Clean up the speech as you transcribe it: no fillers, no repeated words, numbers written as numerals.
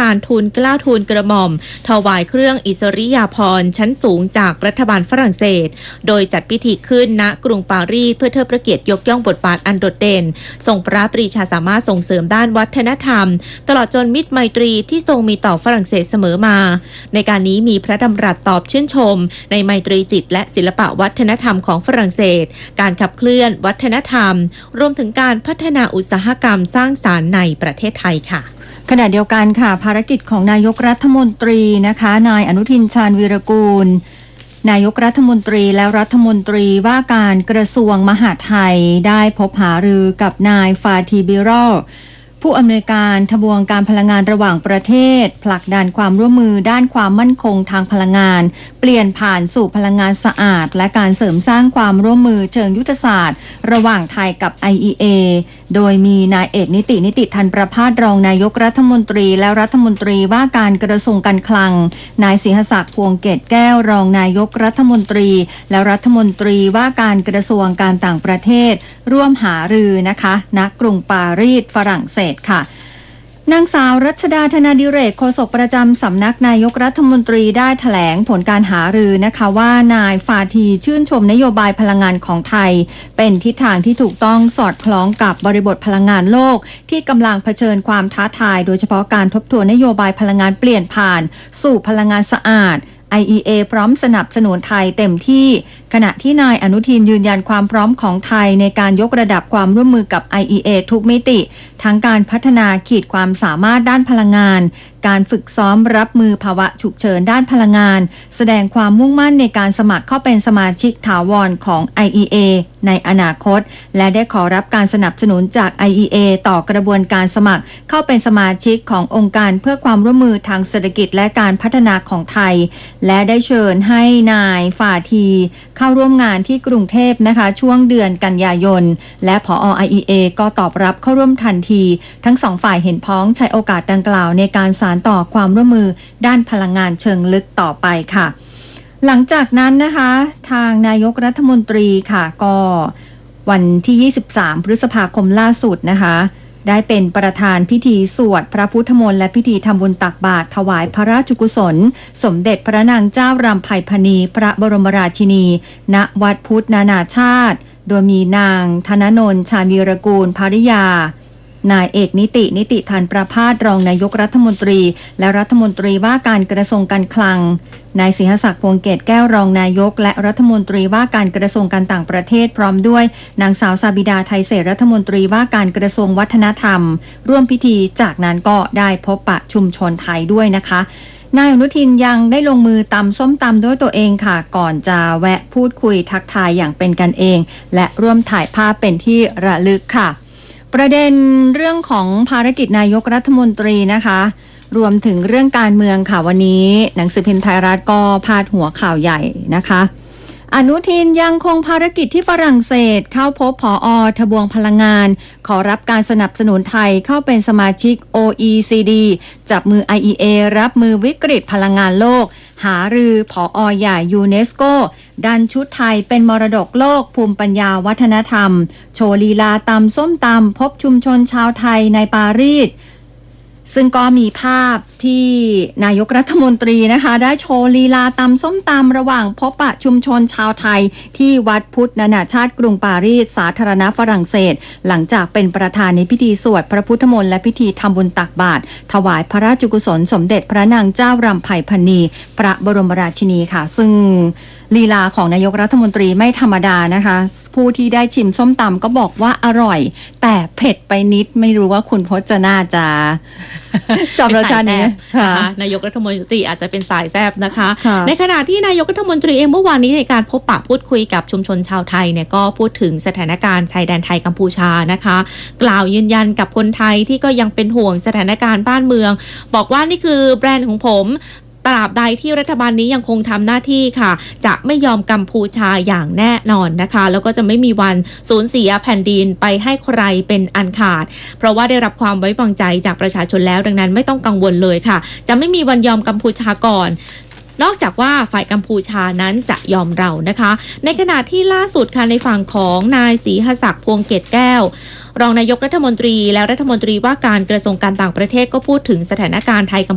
การทูลเกล้าทูลกระหม่อมถวายเครื่องอิสริยาภรณ์ชั้นสูงจากรัฐบาลฝรั่งเศสโดยจัดพิธีขึ้นณกรุงปารีสเพื่อเทิดพระเกียรติยกย่องบทบาทอันโดดเด่นทรงพระปรีชาสามารถส่งเสริมด้านวัฒนธรรมตลอดจนมิตรไมตรีที่ทรงมีต่อฝรั่งเศสเสมอมาในการนี้มีพระดำรัสตอบชื่นชมในไมตรีจิตและศิลปะวัฒนธรรมของฝรั่งเศสการขับเคลื่อนวัฒนธรรมรวมถึงการพัฒนาอุตสาหกรรมสร้างสรรค์ในประเทศไทยค่ะขณะเดียวกันค่ะภารกิจของนายกรัฐมนตรีนะคะนายอนุทินชาญวีรกูลนายกรัฐมนตรีและรัฐมนตรีว่าการกระทรวงมหาดไทยได้พบหารือกับนายฟาทีบิโรผู้อำนวยการทบวงการพลังงานระหว่างประเทศผลักดันความร่วมมือด้านความมั่นคงทางพลังงานเปลี่ยนผ่านสู่พลังงานสะอาดและการเสริมสร้างความร่วมมือเชิงยุทธศาสตร์ระหว่างไทยกับ IEA โดยมีนายเอกนิติธันประภาสรองนายกรัฐมนตรีและรัฐมนตรีว่าการกระทรวงการคลังนายสิงหศักดิ์พวงเกตแก้วรองนายกรัฐมนตรีและรัฐมนตรีว่าการกระทรวงการต่างประเทศร่วมหารือนะคะณกรุงปารีสฝรั่งเศสค่ะนางสาวรัชดาธนาดิเรกโฆษกประจำสำนักนายกรัฐมนตรีได้แถลงผลการหารือนะคะว่านายฟาทีชื่นชมนโยบายพลังงานของไทยเป็นทิศทางที่ถูกต้องสอดคล้องกับบริบทพลังงานโลกที่กำลังเผชิญความท้าทายโดยเฉพาะการทบทวนนโยบายพลังงานเปลี่ยนผ่านสู่พลังงานสะอาดIEA พร้อมสนับสนุนไทยเต็มที่ขณะที่นายอนุทินยืนยันความพร้อมของไทยในการยกระดับความร่วมมือกับ IEA ทุกมิติทั้งการพัฒนาขีดความสามารถด้านพลังงานการฝึกซ้อมรับมือภาวะฉุกเฉินด้านพลังงานแสดงความมุ่งมั่นในการสมัครเข้าเป็นสมาชิกถาวรของ IEA ในอนาคตและได้ขอรับการสนับสนุนจาก IEA ต่อกระบวนการสมัครเข้าเป็นสมาชิกขององค์การเพื่อความร่วมมือทางเศรษฐกิจและการพัฒนาของไทยและได้เชิญให้นายฟาทีเข้าร่วมงานที่กรุงเทพนะคะช่วงเดือนกันยายนและผอ. IEA ก็ตอบรับเข้าร่วมทันทีทั้งสองฝ่ายเห็นพ้องใช้โอกาสดังกล่าวในการสานต่อความร่วมมือด้านพลังงานเชิงลึกต่อไปค่ะหลังจากนั้นนะคะทางนายกรัฐมนตรีค่ะก็วันที่23พฤษภาคมล่าสุดนะคะได้เป็นประธานพิธีสวดพระพุทธมนต์และพิธีทำบุญตักบาตรถวายพระราชกุศลสมเด็จพระนางเจ้ารำไพพรรณีพระบรมราชินีณวัดพุทธนานาชาติโดยมีนางธนนนท์ชาญวีรกูลภริยานายเอกนิติธันประภาสรองนายกรัฐมนตรีและรัฐมนตรีว่าการกระทรวงการคลังนายสิงหศักดิ์พวงเกตแก้วรองนายกและรัฐมนตรีว่าการกระทรวงการต่างประเทศพร้อมด้วยนางสาวซาบิดาไทยเศรษฐ์รัฐมนตรีว่าการกระทรวงวัฒนธรรมร่วมพิธีจากนั้นก็ได้พบปะชุมชนไทยด้วยนะคะนายอนุทินยังได้ลงมือตำส้มตำด้วยตัวเองค่ะก่อนจะแวะพูดคุยทักทายอย่างเป็นกันเองและร่วมถ่ายภาพเป็นที่ระลึกค่ะประเด็นเรื่องของภารกิจนายกรัฐมนตรีนะคะรวมถึงเรื่องการเมืองค่ะวันนี้หนังสือพิมพ์ไทยรัฐก็พาดหัวข่าวใหญ่นะคะอนุทินยังคงภารกิจที่ฝรั่งเศสเข้าพบผอ.ทบวงพลังงานขอรับการสนับสนุนไทยเข้าเป็นสมาชิก OECD จับมือ IEA รับมือวิกฤตพลังงานโลกหารือผอ.ใหญ่ยูเนสโกดันชุดไทยเป็นมรดกโลกภูมิปัญญาวัฒนธรรมโชว์ลีลาตำส้มตำพบชุมชนชาวไทยในปารีสซึ่งก็มีภาพที่นายกรัฐมนตรีนะคะได้โชว์ลีลาตำส้มตำระหว่างพบปะชุมชนชาวไทยที่วัดพุทธนานาชาติกรุงปารีสสาธารณฝรั่งเศสหลังจากเป็นประธานในพิธีสวดพระพุทธมนต์และพิธีทำบุญตักบาตรถวายพระราชกุศลสมเด็จพระนางเจ้ารำไพพรรณีพระบรมราชินีค่ะซึ่งลีลาของนายกรัฐมนตรีไม่ธรรมดานะคะผู้ที่ได้ชิมส้มตำก็บอกว่าอร่อยแต่เผ็ดไปนิดไม่รู้ว่าคุณพจนาจะจำรสชาตินี้นะคะนายกรัฐมนตรีอาจจะเป็นสายแซ่บนะคะในขณะที่นายกรัฐมนตรีเองเมื่อวานนี้ในการพบปะพูดคุยกับชุมชนชาวไทยเนี่ยก็พูดถึงสถานการณ์ชายแดนไทยกัมพูชานะคะกล่าวยืนยันกับคนไทยที่ก็ยังเป็นห่วงสถานการณ์บ้านเมืองบอกว่านี่คือแบรนด์ของผมตราบใดที่รัฐบาลนี้ยังคงทำหน้าที่ค่ะจะไม่ยอมกัมพูชาอย่างแน่นอนนะคะแล้วก็จะไม่มีวันสูญเสียแผ่นดินไปให้ใครเป็นอันขาดเพราะว่าได้รับความไว้วางใจจากประชาชนแล้วดังนั้นไม่ต้องกังวลเลยค่ะจะไม่มีวันยอมกัมพูชาก่อนนอกจากว่าฝ่ายกัมพูชานั้นจะยอมเรานะคะในขณะที่ล่าสุดค่ะในฝั่งของนายศรีหศักดิ์พวงเกตแก้วรองนายกรัฐมนตรีและรัฐมนตรีว่าการกระทรวงการต่างประเทศก็พูดถึงสถานการณ์ไทย